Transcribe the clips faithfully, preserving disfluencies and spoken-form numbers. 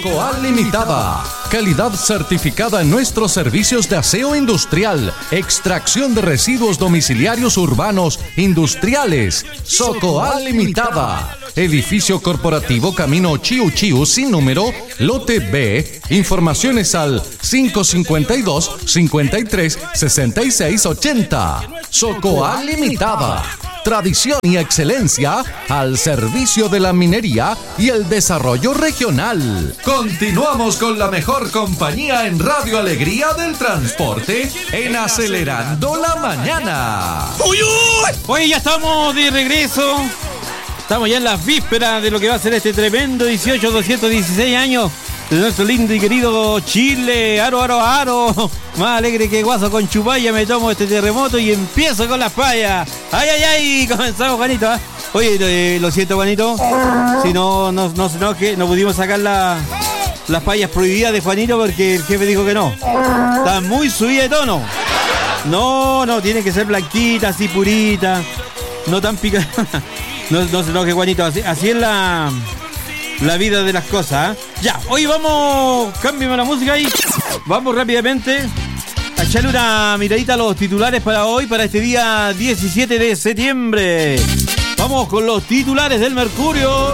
Socoal Limitada. Calidad certificada en nuestros servicios de aseo industrial, extracción de residuos domiciliarios urbanos, industriales. Socoal Limitada. Edificio corporativo Camino Chiu Chiu sin número, lote B. Informaciones al cinco cinco dos, cincuenta y tres, sesenta y seis ochenta. Socoal Limitada. Tradición y excelencia al servicio de la minería y el desarrollo regional. Continuamos con la mejor compañía en Radio Alegría del Transporte en Acelerando la Mañana. ¡Uy, uy! Oye, ya estamos de regreso. Estamos ya en las vísperas de lo que va a ser este tremendo dieciocho doscientos dieciséis años de nuestro lindo y querido Chile. Aro, aro, aro. Más alegre que guaso con chupalla me tomo este terremoto y empiezo con las payas. ¡Ay, ay, ay! Comenzamos, Juanito, ¿eh? Oye, eh, lo siento, Juanito. Si no, no, no, no, que no pudimos sacar la, las payas prohibidas de Juanito porque el jefe dijo que no. Está muy subida de tono. No, no, tiene que ser blanquita, así purita. No tan pica. No, no se enoje, Juanito. Así, así es la... La vida de las cosas, ¿eh? Ya, hoy vamos, cámbiame la música ahí. Vamos rápidamente a echarle una miradita a los titulares para hoy, para este día diecisiete de septiembre. Vamos con los titulares del Mercurio.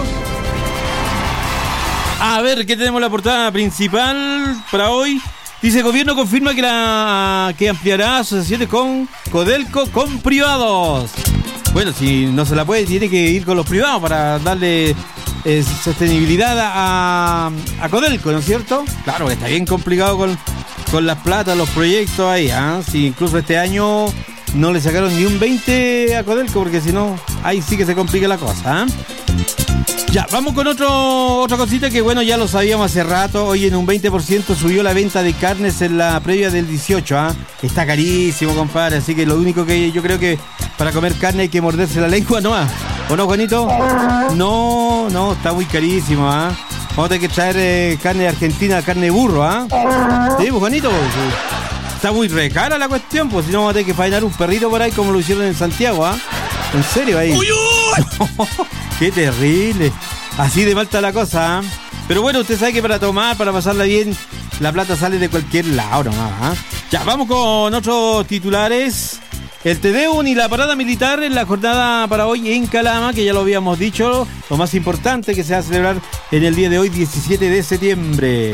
A ver, ¿qué tenemos en la portada principal para hoy? Dice, gobierno confirma que, la, que ampliará asociaciones con Codelco con privados. Bueno, si no se la puede, tiene que ir con los privados para darle... Eh, sostenibilidad a, a Codelco, ¿no es cierto? Claro, está bien complicado con, con las platas, los proyectos ahí, ¿eh? Si incluso este año no le sacaron ni un veinte a Codelco, porque si no, ahí sí que se complica la cosa, ¿eh? Ya, vamos con otro, otra cosita que bueno, ya lo sabíamos hace rato. Hoy en un veinte por ciento subió la venta de carnes en la previa del dieciocho, ¿ah? ¿eh? Está carísimo, compadre, así que lo único que yo creo que para comer carne hay que morderse la lengua nomás. ¿O no, Juanito? No, no, está muy carísimo, ¿ah? ¿eh? Vamos a tener que traer eh, carne de Argentina, carne de burro, ¿ah? ¿eh? Sí, pues, Juanito, pues, está muy re cara la cuestión, pues si no vamos a tener que faenar un perrito por ahí como lo hicieron en Santiago, ¿ah? ¿eh? En serio, ahí. ¡Uy, uy! ¡Qué terrible! Así de mal está la cosa, ¿eh? Pero bueno, usted sabe que para tomar, para pasarla bien, la plata sale de cualquier lado nomás, ¿eh? Ya, vamos con otros titulares. El Tedeum y la parada militar en la jornada para hoy en Calama, que ya lo habíamos dicho, lo más importante que se va a celebrar en el día de hoy, diecisiete de septiembre.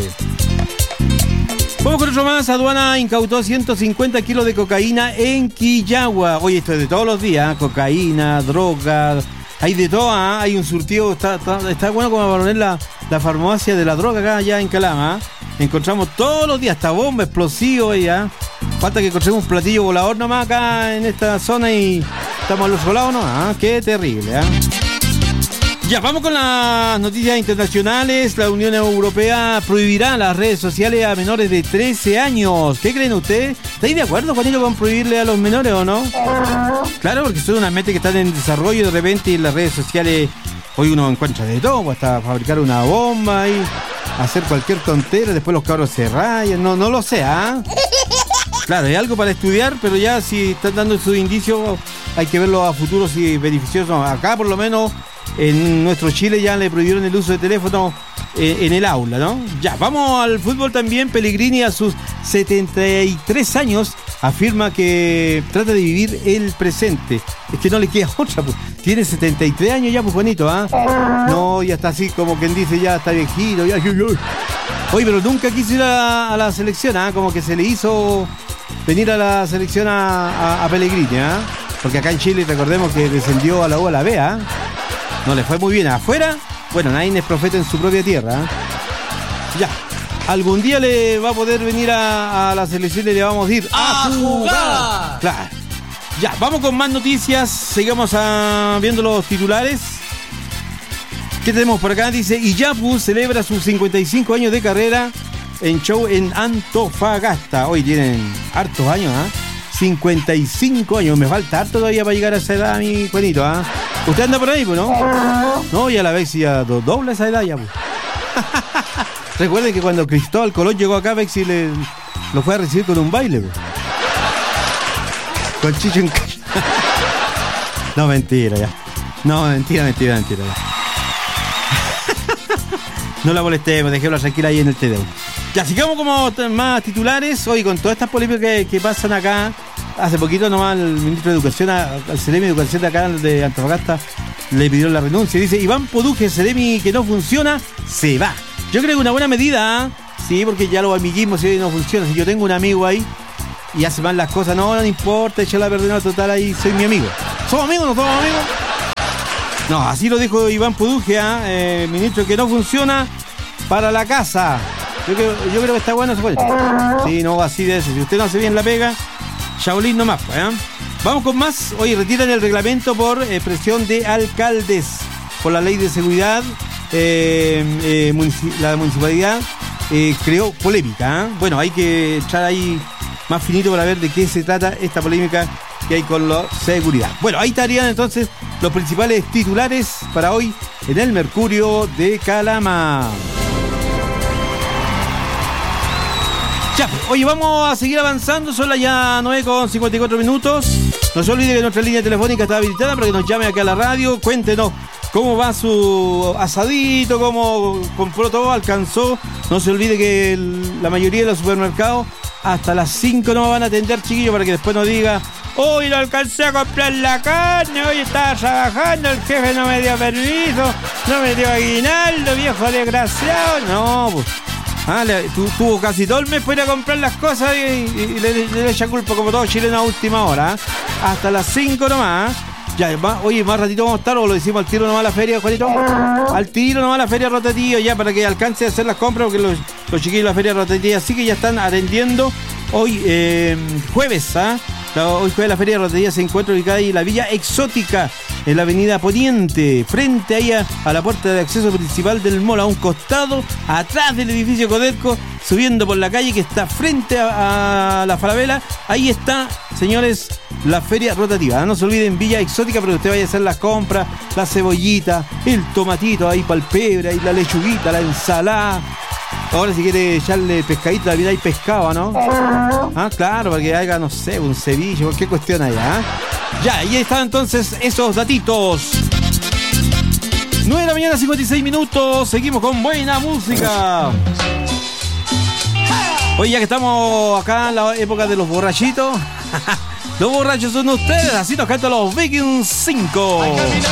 Vamos con otro más. Aduana incautó ciento cincuenta kilos de cocaína en Quillagua. Oye, esto es de todos los días, ¿eh? Cocaína, drogas, hay de todo, ¿eh? Hay un surtido, está, está, está bueno como para poner la, la farmacia de la droga acá allá en Calama, ¿eh? Encontramos todos los días, hasta bomba, explosivo y ya. Falta que encontremos un platillo volador nomás acá en esta zona y estamos al otro lado, ¿no? Ah, qué terrible, ¿eh? Ya, vamos con las noticias internacionales. La Unión Europea prohibirá las redes sociales a menores de trece años. ¿Qué creen ustedes? ¿Estáis de acuerdo, Juanito, con prohibirle a los menores o no? Claro, porque son unas metas que están en desarrollo y de repente en las redes sociales hoy uno encuentra de todo, hasta fabricar una bomba y hacer cualquier tontera, después los cabros se rayan, no, no lo sé, ¿ah? ¿eh? Claro, hay algo para estudiar, pero ya si están dando sus indicios, hay que verlo a futuro si beneficioso. Acá, por lo menos, en nuestro Chile ya le prohibieron el uso de teléfono eh, en el aula, ¿no? Ya, vamos al fútbol también. Pellegrini, a sus setenta y tres años, afirma que trata de vivir el presente. Es que no le queda otra, pues. Tiene setenta y tres años ya, pues, bonito, ¿ah? ¿eh? No, ya está así como quien dice, ya está viejito, ya... Oye, pero nunca quiso ir a, a la selección, ¿ah? ¿eh? Como que se le hizo venir a la selección a, a, a Pellegrini, ¿ah? ¿eh? Porque acá en Chile, recordemos que descendió a la U a la B, ¿ah? ¿eh? No le fue muy bien. Afuera, bueno, nadie es profeta en su propia tierra, ¿eh? Ya, algún día le va a poder venir a, a la selección y le vamos a ir a, a jugar. jugar. Claro. Ya, vamos con más noticias. Sigamos a, viendo los titulares. ¿Qué tenemos por acá? Dice, Iyapu celebra sus cincuenta y cinco años de carrera en show en Antofagasta. Hoy tienen hartos años, ¿ah? ¿eh? cincuenta y cinco años. Me falta harto todavía para llegar a esa edad, mi Juanito, ¿ah? ¿eh? Usted anda por ahí, pues, ¿no? No, ya la vez ya do, dobla esa edad ya, pues. Recuerden que cuando Cristóbal Colón llegó acá, Bexi le, lo fue a recibir con un baile, pues. Con Chicho en casa. No, mentira, ya. No, mentira, mentira, mentira. Ya. No la molestemos, dejémosla tranquila ahí en el T D U. Ya, sigamos como t- más titulares. Hoy con todas estas polémicas que, que pasan acá. Hace poquito nomás el ministro de Educación, al Ceremi de Educación de acá de Antofagasta, le pidieron la renuncia. Dice, Iván Poduje, Ceremi que no funciona, se va. Yo creo que una buena medida, ¿eh? Sí, porque ya los amiguismos si no funciona. Si yo tengo un amigo ahí y hace mal las cosas, no, no importa, echa la perdona total ahí, soy mi amigo. ¿Somos amigos o no somos amigos? No, así lo dijo Iván Poduje, ¿eh? Eh, ministro que no funciona para la casa. Yo creo, yo creo que está bueno, se puede. Sí, no, así de eso. Si usted no hace bien la pega, Shaolin nomás, ¿eh? Vamos con más. Hoy retiran el reglamento por eh, presión de alcaldes. Por la ley de seguridad, eh, eh, munici- la municipalidad eh, creó polémica, ¿eh? Bueno, hay que echar ahí más finito para ver de qué se trata esta polémica que hay con la seguridad. Bueno, ahí estarían entonces los principales titulares para hoy en el Mercurio de Calama. Ya, oye, vamos a seguir avanzando, son las ya nueve con cincuenta y cuatro minutos. No se olvide que nuestra línea telefónica está habilitada para que nos llame acá a la radio. Cuéntenos cómo va su asadito, cómo compró todo, alcanzó. No se olvide que el, la mayoría de los supermercados hasta las cinco no van a atender, chiquillos, para que después no diga, hoy no alcancé a comprar la carne, hoy estaba trabajando, el jefe no me dio permiso, no me dio aguinaldo, viejo desgraciado. No, pues. Ah, le, tu, tuvo casi todo el mes para ir a comprar las cosas y, y, y le, le echa culpa como todo chileno a última hora. ¿Eh? Hasta las cinco nomás. Ya, más, oye, más ratito vamos a estar o lo decimos al tiro nomás a la feria, Juanito. Al tiro nomás a la feria rotativa ya para que alcance a hacer las compras porque los, los chiquillos de la feria rotativa sí que ya están atendiendo hoy eh, jueves, ¿ah? ¿eh? Hoy jueves la feria rotativa se encuentra ubicada ahí en la Villa Exótica, en la avenida Poniente, frente ahí a, a la puerta de acceso principal del mall, a un costado, atrás del edificio Codelco, subiendo por la calle que está frente a, a la Falabella. Ahí está, señores, la feria rotativa. No se olviden, Villa Exótica, para que usted vaya a hacer las compras, la cebollita, el tomatito ahí para el pebre, ahí la lechuguita, la ensalada. Ahora si quiere echarle pescadito, también hay pescado, ¿no? Ah, claro, para que haga, no sé, un ceviche, cualquier cuestión allá. ¿eh? Ya, ahí están entonces esos datitos. nueve de la mañana, cincuenta y seis minutos. Seguimos con buena música. Oye, ya que estamos acá en la época de los borrachitos. Los borrachos son ustedes, así nos cantan los Vikings cinco.